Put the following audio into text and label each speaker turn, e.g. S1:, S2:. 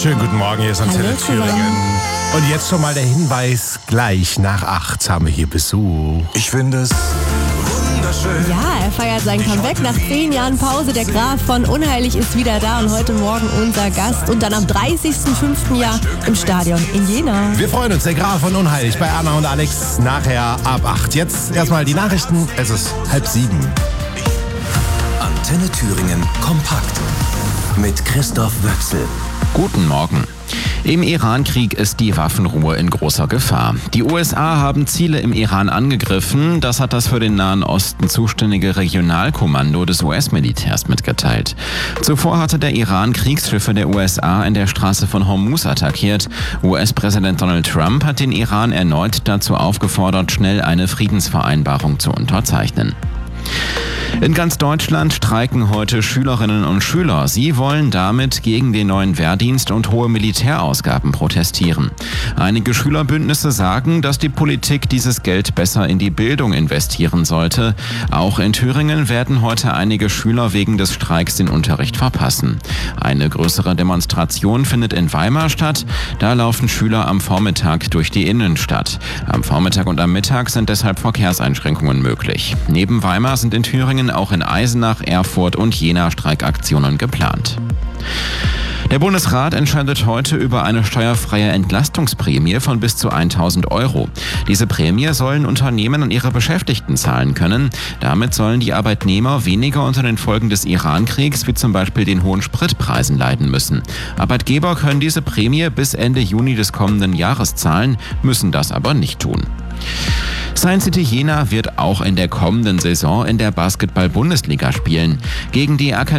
S1: Schönen guten Morgen, hier ist Antenne Thüringen. Und jetzt schon mal der Hinweis, gleich nach 8 haben wir hier Besuch.
S2: Ich finde es wunderschön.
S3: Ja, er feiert sein Comeback nach 10 Jahren Pause. Der Graf von Unheilig ist wieder da und heute Morgen unser Gast. Und dann am 30.05. Jahr im Stadion in Jena.
S1: Wir freuen uns, der Graf von Unheilig bei Anna und Alex nachher ab 8. Jetzt erstmal die Nachrichten, es ist 6:30.
S2: Antenne Thüringen kompakt mit Christoph Wöchsel.
S4: Guten Morgen. Im Iran-Krieg ist die Waffenruhe in großer Gefahr. Die USA haben Ziele im Iran angegriffen. Das hat das für den Nahen Osten zuständige Regionalkommando des US-Militärs mitgeteilt. Zuvor hatte der Iran Kriegsschiffe der USA in der Straße von Hormuz attackiert. US-Präsident Donald Trump hat den Iran erneut dazu aufgefordert, schnell eine Friedensvereinbarung zu unterzeichnen. In ganz Deutschland streiken heute Schülerinnen und Schüler. Sie wollen damit gegen den neuen Wehrdienst und hohe Militärausgaben protestieren. Einige Schülerbündnisse sagen, dass die Politik dieses Geld besser in die Bildung investieren sollte. Auch in Thüringen werden heute einige Schüler wegen des Streiks den Unterricht verpassen. Eine größere Demonstration findet in Weimar statt. Da laufen Schüler am Vormittag durch die Innenstadt. Am Vormittag und am Mittag sind deshalb Verkehrseinschränkungen möglich. Neben Weimar sind in Thüringen auch in Eisenach, Erfurt und Jena Streikaktionen geplant. Der Bundesrat entscheidet heute über eine steuerfreie Entlastungsprämie von bis zu 1.000 €. Diese Prämie sollen Unternehmen an ihre Beschäftigten zahlen können. Damit sollen die Arbeitnehmer weniger unter den Folgen des Iran-Kriegs, wie zum Beispiel den hohen Spritpreisen, leiden müssen. Arbeitgeber können diese Prämie bis Ende Juni des kommenden Jahres zahlen, müssen das aber nicht tun. Science City Jena wird auch in der kommenden Saison in der Basketball-Bundesliga spielen. Gegen die